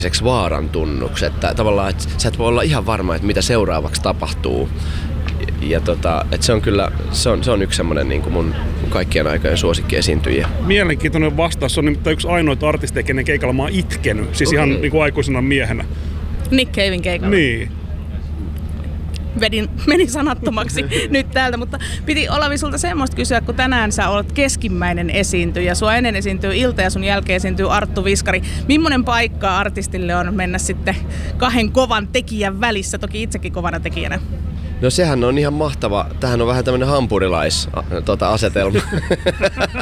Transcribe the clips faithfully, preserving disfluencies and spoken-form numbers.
vaaran tunnukset, että tavallaan että sä et voi olla ihan varma, että mitä seuraavaksi tapahtuu. Ja tota, että se on kyllä, se on, se on yksi semmoinen niin kuin mun kaikkien aikojen suosikkiesiintyjiä. Mielenkiintoinen vastaus. Se on nimittäin yksi ainoita artisteja, kenen keikalla mä oon itkenyt, siis okay. ihan niin kuin aikuisena miehenä. Nick Caven keikalla. Niin. Vedin, meni sanattomaksi nyt täältä, mutta piti Olavi sulta semmoista kysyä, kun tänään sä olet keskimmäinen esiintyjä. Sua ennen esiintyy Ilta ja sun jälkeen esiintyy Arttu Viskari. Millainen paikka artistille on mennä sitten kahden kovan tekijän välissä, toki itsekin kovana tekijänä? No sehän on ihan mahtava. Tämähän on vähän tämmönen hampurilais-asetelma. Tota,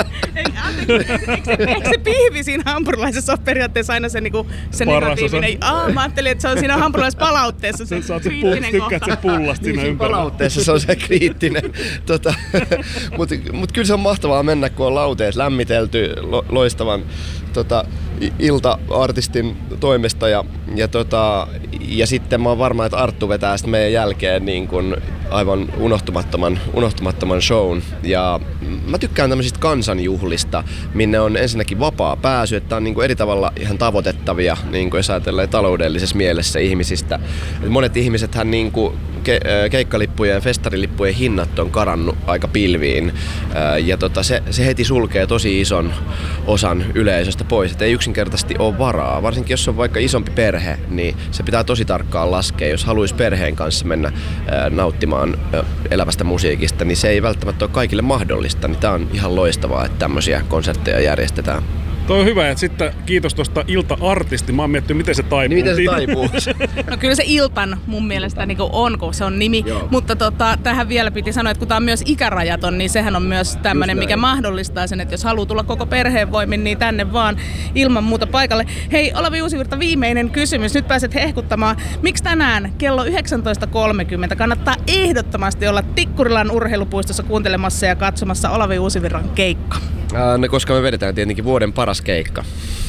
Eikö se pihvi siinä hampurilaisessa ole periaatteessa aina se, niinku, se negatiivinen? Aa, mä ajattelin, että se on siinä hampurilaispalautteessa se kriittinen kohta. Tykkäät sen pullasta siinä niin, ympärillä. Palautteessa se on se kriittinen. tota, Mutta mut kyllä se on mahtavaa mennä, kun on lauteet lämmitelty lo, loistavan tota, Ilta-artistin toimesta. Ja, ja, tota, ja sitten mä oon varma, että Arttu vetää sitten meidän jälkeen niin kun aivan unohtumattoman, unohtumattoman shown. Ja mä tykkään tämmöisistä kansanjuhlista, minne on ensinnäkin vapaa pääsy, että on niin kuin eri tavalla ihan tavoitettavia, niin kuin jos ajatellaan taloudellisessa mielessä ihmisistä. Et monet ihmisethän niin kuin ke- keikkalippujen ja festarilippujen hinnat on karannut aika pilviin. Ja tota, se, se heti sulkee tosi ison osan yleisöstä pois, että ei yksinkertaisesti ole varaa. Varsinkin jos on vaikka isompi perhe, niin se pitää tosi tarkkaan laskea. Jos haluaisi perheen kanssa mennä nauttimaan elävästä musiikista, niin se ei välttämättä ole kaikille mahdollista. Niin tää on ihan loistavaa, että tämmöisiä konsertteja järjestetään. Toi on hyvä, että sitten kiitos tuosta Ilta-artisti. Mä oon miettinyt, miten se taipuu. Niin, miten se taipuu? No kyllä se Iltan mun mielestä niin on, kun se on nimi. Joo. Mutta tota, tähän vielä piti sanoa, että kun tää on myös ikärajaton, niin sehän on myös tämmönen, mikä mahdollistaa sen, että jos haluaa tulla koko perheen voimin, niin tänne vaan ilman muuta paikalle. Hei, Olavi Uusivirta, viimeinen kysymys. Nyt pääset hehkuttamaan. Miksi tänään kello yhdeksäntoista kolmekymmentä kannattaa ehdottomasti olla Tikkurilan urheilupuistossa kuuntelemassa ja katsomassa Olavi Uusivirran keikka? Ää, no, koska me vedetään tietenkin vuoden paras keikka.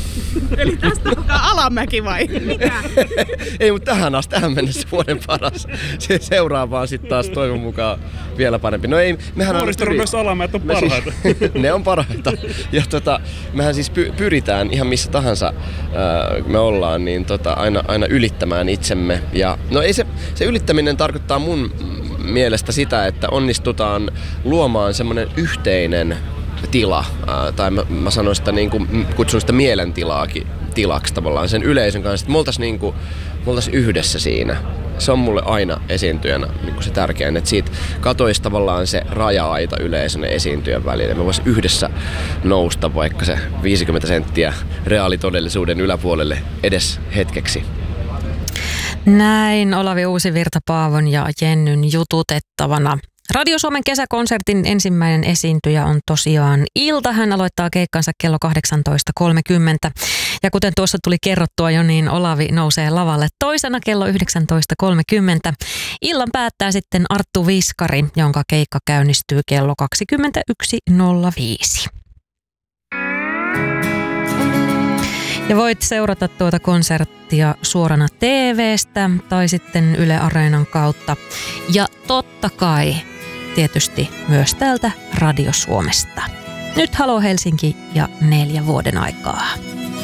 Eli tästä alkaa alamäki vai mitä? Ei, mutta tähän asti, tähän mennessä vuoden paras. Se seuraavaan sitten taas toivon mukaan vielä parempi. No ei, mehän on pyri... myös alamäet on parhaita. Siis, ne on parhaita. Ja tota, mehän siis py- pyritään ihan missä tahansa äh, me ollaan, niin tota, aina, aina ylittämään itsemme. Ja, no ei se, se ylittäminen tarkoittaa mun mielestä sitä, että onnistutaan luomaan semmoinen yhteinen tila, ää, tai mä, mä sanoin sitä, niin kuin, kutsun sitä mielentilaakin tilaksi tavallaan sen yleisön kanssa, että me oltais, niin kuin, me oltais yhdessä siinä. Se on mulle aina esiintyjänä niin kuin se tärkein, että siitä katoisi tavallaan se raja-aita yleisön ja esiintyjän välillä. Me vois yhdessä nousta vaikka se viisikymmentä senttiä reaalitodellisuuden yläpuolelle edes hetkeksi. Näin Olavi Uusivirta Paavon ja Jennyn jututettavana. Radio Suomen kesäkonsertin ensimmäinen esiintyjä on tosiaan Ilta. Hän aloittaa keikkansa kello kahdeksantoista kolmekymmentä. Ja kuten tuossa tuli kerrottua jo, niin Olavi nousee lavalle toisena kello yhdeksäntoista kolmekymmentä. Illan päättää sitten Arttu Viskari, jonka keikka käynnistyy kello kaksikymmentäyksi nolla viisi. Ja voit seurata tuota konserttia suorana T V:stä tai sitten Yle Areenan kautta. Ja totta kai tietysti myös täältä Radio Suomesta. Nyt Halo Helsinki ja neljä vuoden aikaa.